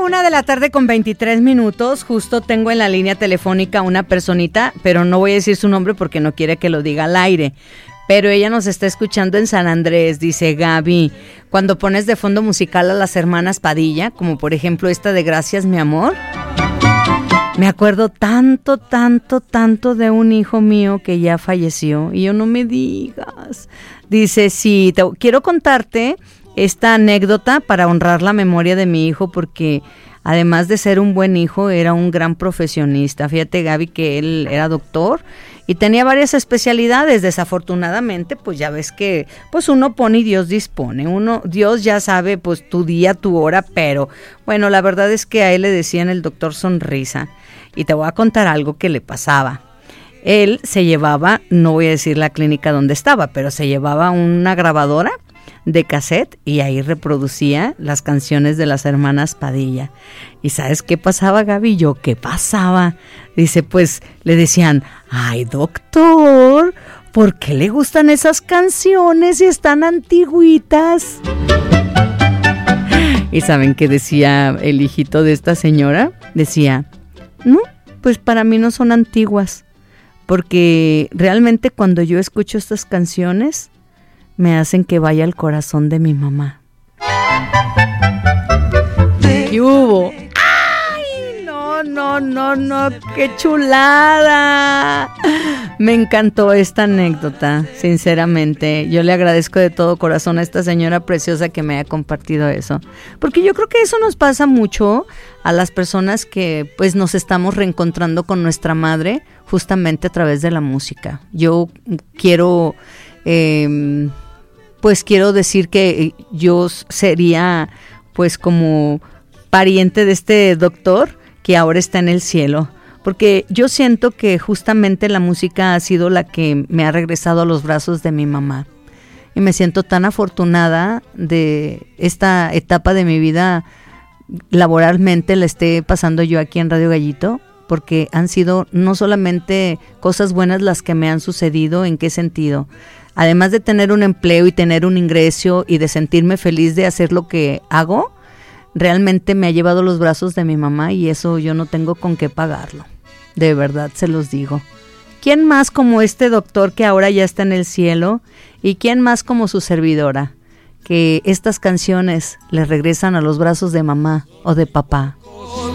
1:23 justo tengo en la línea telefónica una personita, pero no voy a decir su nombre porque no quiere que lo diga al aire. Pero ella nos está escuchando en San Andrés. Dice: Gaby, cuando pones de fondo musical a las hermanas Padilla, como por ejemplo esta de Gracias, mi amor, me acuerdo tanto de un hijo mío que ya falleció. Y yo, no me digas. Dice: sí, quiero contarte esta anécdota para honrar la memoria de mi hijo, porque además de ser un buen hijo, era un gran profesionista. Fíjate, Gaby, que él era doctor y tenía varias especialidades. Desafortunadamente, pues ya ves que pues uno pone y Dios dispone. Dios ya sabe pues tu día, tu hora, pero bueno, la verdad es que a él le decían el doctor Sonrisa. Y te voy a contar algo que le pasaba. Él se llevaba, no voy a decir la clínica donde estaba, pero se llevaba una grabadora de cassette y ahí reproducía las canciones de las hermanas Padilla. ¿Y sabes qué pasaba, Gaby? Yo, ¿qué pasaba? Dice, pues le decían: ay, doctor, ¿por qué le gustan esas canciones si están antigüitas? ¿Y saben qué decía el hijito de esta señora? Decía: no, pues para mí no son antiguas, porque realmente cuando yo escucho estas canciones me hacen que vaya al corazón de mi mamá. ¿Qué hubo? ¡Ay, no! ¡Qué chulada! Me encantó esta anécdota, sinceramente. Yo le agradezco de todo corazón a esta señora preciosa que me haya compartido eso. Porque yo creo que eso nos pasa mucho a las personas que pues nos estamos reencontrando con nuestra madre justamente a través de la música. Yo quiero decir que yo sería pues como pariente de este doctor que ahora está en el cielo, porque yo siento que justamente la música ha sido la que me ha regresado a los brazos de mi mamá, y me siento tan afortunada de esta etapa de mi vida laboralmente la esté pasando yo aquí en Radio Gallito, porque han sido no solamente cosas buenas las que me han sucedido. ¿En qué sentido? Además de tener un empleo y tener un ingreso y de sentirme feliz de hacer lo que hago, realmente me ha llevado a los brazos de mi mamá, y eso yo no tengo con qué pagarlo. De verdad se los digo. ¿Quién más como este doctor que ahora ya está en el cielo? ¿Y quién más como su servidora? Que estas canciones le regresan a los brazos de mamá o de papá.